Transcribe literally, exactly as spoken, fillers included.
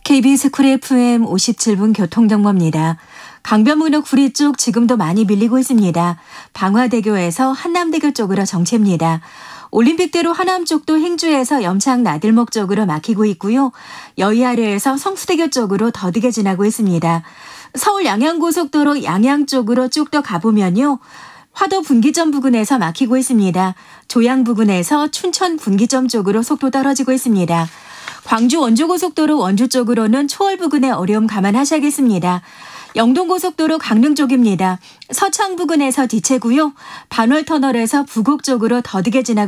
케이비에스 쿨 에프엠 오십칠 분 교통정보입니다. 강변북로 구리 쪽 지금도 많이 밀리고 있습니다. 방화대교에서 한남대교 쪽으로 정체입니다. 올림픽대로 하남 쪽도 행주에서 염창 나들목 쪽으로 막히고 있고요. 여의아래에서 성수대교 쪽으로 더디게 지나고 있습니다. 서울 양양고속도로 양양 쪽으로 쭉 더 가보면요. 화도 분기점 부근에서 막히고 있습니다. 조양 부근에서 춘천 분기점 쪽으로 속도 떨어지고 있습니다. 광주 원주고속도로 원주 쪽으로는 초월 부근에 어려움 감안하셔야겠습니다. 영동고속도로 강릉 쪽입니다. 서창 부근에서 지체고요. 반월터널에서 부곡 쪽으로 더디게 지나고